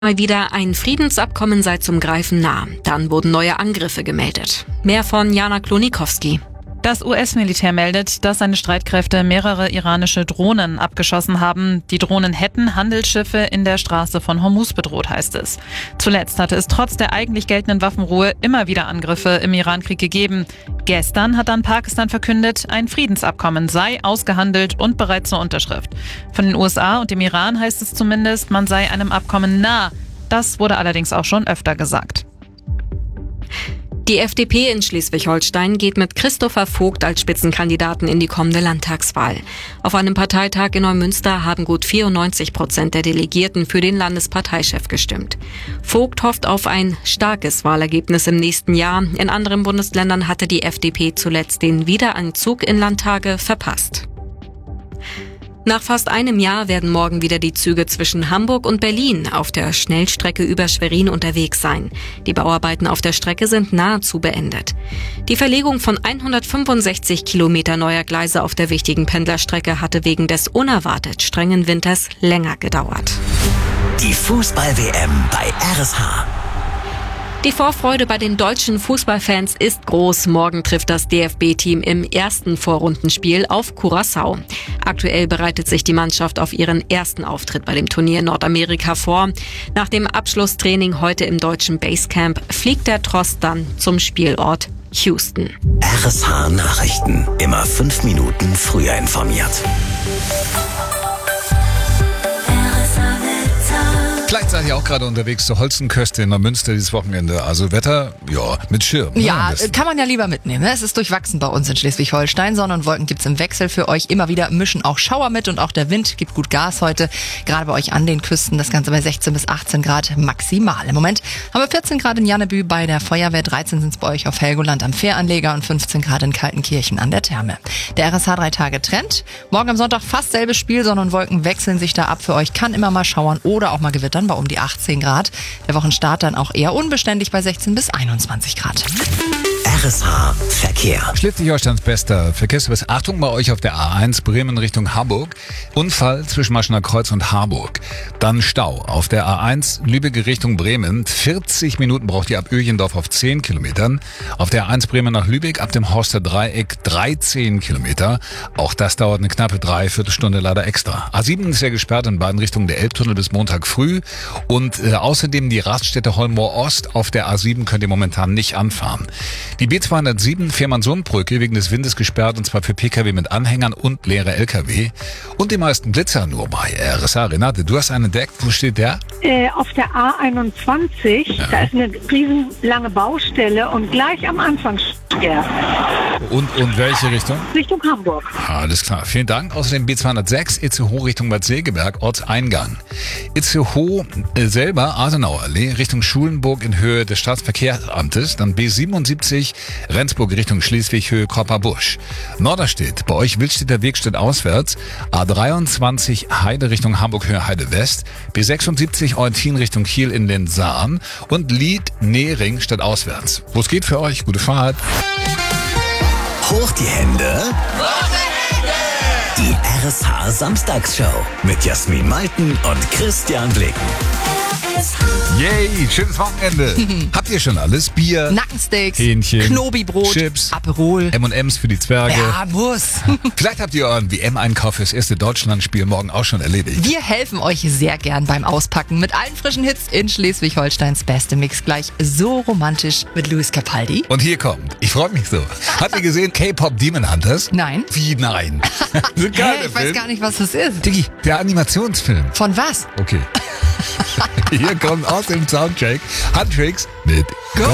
Mal wieder ein Friedensabkommen sei zum Greifen nah. Dann wurden neue Angriffe gemeldet. Mehr von Jana Klonikowski. Das US-Militär meldet, dass seine Streitkräfte mehrere iranische Drohnen abgeschossen haben. Die Drohnen hätten Handelsschiffe in der Straße von Hormuz bedroht, heißt es. Zuletzt hatte es trotz der eigentlich geltenden Waffenruhe immer wieder Angriffe im Irankrieg gegeben. Gestern hat dann Pakistan verkündet, ein Friedensabkommen sei ausgehandelt und bereit zur Unterschrift. Von den USA und dem Iran heißt es zumindest, man sei einem Abkommen nah. Das wurde allerdings auch schon öfter gesagt. Die FDP in Schleswig-Holstein geht mit Christopher Vogt als Spitzenkandidaten in die kommende Landtagswahl. Auf einem Parteitag in Neumünster haben gut 94% der Delegierten für den Landesparteichef gestimmt. Vogt hofft auf ein starkes Wahlergebnis im nächsten Jahr. In anderen Bundesländern hatte die FDP zuletzt den Wiedereinzug in Landtage verpasst. Nach fast einem Jahr werden morgen wieder die Züge zwischen Hamburg und Berlin auf der Schnellstrecke über Schwerin unterwegs sein. Die Bauarbeiten auf der Strecke sind nahezu beendet. Die Verlegung von 165 Kilometer neuer Gleise auf der wichtigen Pendlerstrecke hatte wegen des unerwartet strengen Winters länger gedauert. Die Fußball-WM bei RSH. Die Vorfreude bei den deutschen Fußballfans ist groß. Morgen trifft das DFB-Team im ersten Vorrundenspiel auf Curaçao. Aktuell bereitet sich die Mannschaft auf ihren ersten Auftritt bei dem Turnier in Nordamerika vor. Nach dem Abschlusstraining heute im deutschen Basecamp fliegt der Tross dann zum Spielort Houston. RSH Nachrichten. Immer 5 Minuten früher informiert. Vielleicht seid ihr auch gerade unterwegs zur Holzenköste in Neumünster dieses Wochenende. Also Wetter, ja, mit Schirm. Ja, kann man ja lieber mitnehmen. Es ist durchwachsen bei uns in Schleswig-Holstein. Sonne und Wolken gibt's im Wechsel für euch. Immer wieder mischen auch Schauer mit und auch der Wind gibt gut Gas heute. Gerade bei euch an den Küsten, das Ganze bei 16 bis 18 Grad maximal. Im Moment haben wir 14 Grad in Jannebü bei der Feuerwehr, 13 sind's bei euch auf Helgoland am Fähranleger und 15 Grad in Kaltenkirchen an der Therme. Der RSH 3-Tage-Trend. Morgen am Sonntag fast selbes Spiel. Sonne und Wolken wechseln sich da ab für euch. Kann immer mal schauern oder auch mal gewittern bei um die 18 Grad. Der Wochenstart dann auch eher unbeständig bei 16 bis 21 Grad. RSH Verkehr. Schleswig-Holsteins bester Verkehrsservice. Achtung bei euch auf der A1 Bremen Richtung Harburg. Unfall zwischen Maschener Kreuz und Harburg. Dann Stau auf der A1 Lübeck Richtung Bremen. 40 Minuten braucht ihr ab Öchendorf auf 10 Kilometern. Auf der A1 Bremen nach Lübeck ab dem Horster Dreieck 13 Kilometer. Auch das dauert eine knappe Dreiviertelstunde leider extra. A7 ist ja gesperrt in beiden Richtungen der Elbtunnel bis Montag früh. Und außerdem die Raststätte Holmoor Ost auf der A7 könnt ihr momentan nicht anfahren. Die B207 Fehmarnsundbrücke wegen des Windes gesperrt, und zwar für Pkw mit Anhängern und leere Lkw. Und die meisten Blitzer nur bei RSH. Renate, du hast einen entdeckt. Wo steht der? Auf der A21. Ja. Da ist eine riesenlange Baustelle und gleich am Anfang ja. Und welche Richtung? Richtung Hamburg. Alles klar, vielen Dank. Außerdem B206 Itzehoe Richtung Bad Segeberg, Ortseingang. Itzehoe selber, Adenauer Allee, Richtung Schulenburg in Höhe des Staatsverkehrsamtes. Dann B77 Rendsburg Richtung Schleswig, Höhe Kopperbusch. Norderstedt, bei euch Wildstädter Weg steht auswärts. A23 Heide Richtung Hamburg, Höhe Heide West. B76 Eutin Richtung Kiel in den Saan. Und Lied-Nehring steht auswärts. Wo es geht für euch, gute Fahrt. Hoch die Hände. Die RSH Samstagsshow mit Jasmin Malten und Christian Blicken. Yay, schönes Wochenende. Habt ihr schon alles? Bier, Nackensteaks, Hähnchen, Knobibrot, Chips, Aperol, M&M's für die Zwerge. Ja, muss. Vielleicht habt ihr euren WM-Einkauf fürs erste Deutschlandspiel morgen auch schon erledigt. Wir helfen euch sehr gern beim Auspacken mit allen frischen Hits in Schleswig-Holsteins beste Mix. Gleich so romantisch mit Luis Capaldi. Und hier kommt, ich freue mich so. Habt ihr gesehen K-Pop Demon Hunters? Nein. Wie nein? Ich weiß gar nicht, was das ist. Diggi, der Animationsfilm. Von was? Okay. Hier kommt aus dem Soundtrack Huntrix mit